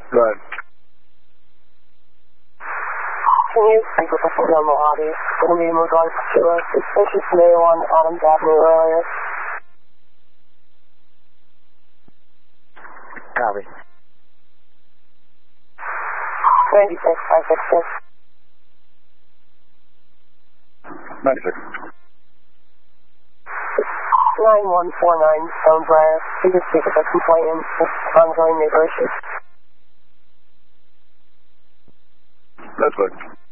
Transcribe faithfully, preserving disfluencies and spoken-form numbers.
Right. Can you speak with the phone on the lobby? It's going to be in regards to a suspicious mail on Adams Avenue earlier. Copy. ninety-six, five six six. ninety-six. nine one four nine Stone Briar. You can speak with the complainant. It's ongoing neighbor issues. That's good.